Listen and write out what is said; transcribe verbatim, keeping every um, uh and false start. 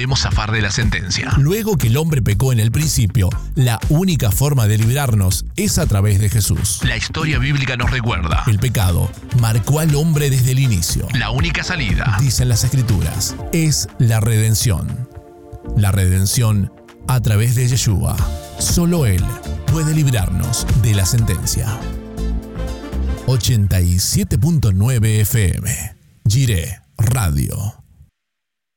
podemos zafar de la sentencia. Luego que el hombre pecó en el principio, la única forma de librarnos es a través de Jesús. La historia bíblica nos recuerda. El pecado marcó al hombre desde el inicio. La única salida, dicen las Escrituras, es la redención. La redención a través de Yeshua. Solo Él puede librarnos de la sentencia. ochenta y siete punto nueve F M. Jireh Radio.